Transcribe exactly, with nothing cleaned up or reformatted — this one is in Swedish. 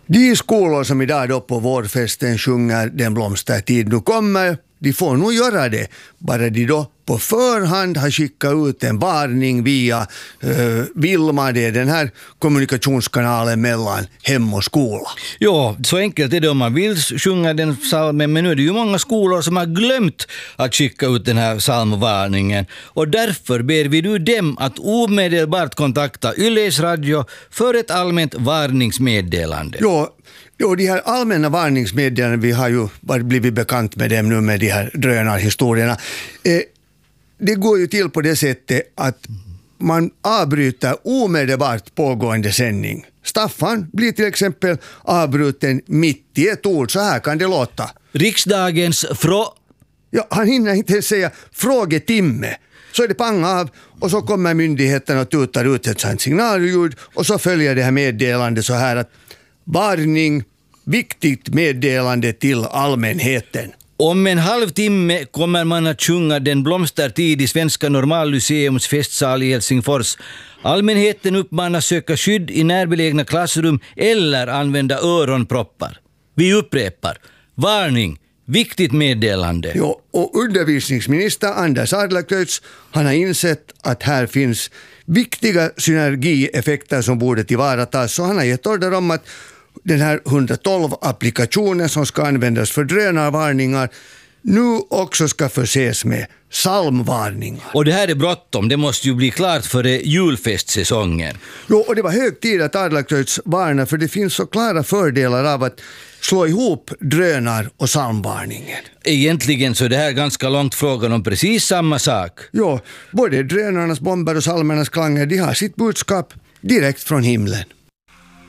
De skolor som idag då på vårfesten sjunger Den blomstertid nu kommer, de får nog göra det, bara de då på förhand har skickat ut en varning via uh, Vilma, det är den här kommunikationskanalen mellan hem och skola. Ja, så enkelt är det om man vill sjunga den psalmen, men nu är det ju många skolor som har glömt att skicka ut den här psalmvarningen, och därför ber vi nu dem att omedelbart kontakta Yles Radio för ett allmänt varningsmeddelande. Ja, Jo, de här allmänna varningsmeddelandena, vi har ju blivit bekant med dem nu med de här drönarhistorierna. Eh, det går ju till på det sättet att man avbryter omedelbart pågående sändning. Staffan blir till exempel avbruten mitt i ett ord, så här kan det låta. Riksdagens frå... Ja, han hinner inte säga frågetimme. Så är det pang av och så kommer myndigheten och tutar ut ett sånt signalljud och så följer det här meddelandet så här att varning, viktigt meddelande till allmänheten. Om en halvtimme kommer man att sjunga Den blomstertid i Svenska Normallyceums festsal i Helsingfors. Allmänheten uppmanas söka skydd i närbelägna klassrum eller använda öronproppar. Vi upprepar. Varning, viktigt meddelande. Ja, och undervisningsminister Anders Adlercreutz, han har insett att här finns viktiga synergieffekter som borde tillvaratas, så han har gett order om att den här etthundratolv-applikationen som ska användas för drönarvarningar nu också ska förses med psalmvarningar. Och det här är bråttom, det måste ju bli klart före julfestsäsongen. Jo, och det var hög tid att Adlercreutz varnar, för det finns så klara fördelar av att slå ihop drönar och psalmvarningen. Egentligen så är det här ganska långt frågan om precis samma sak. Jo, både drönarnas bomber och psalmernas klanger, de har sitt budskap direkt från himlen.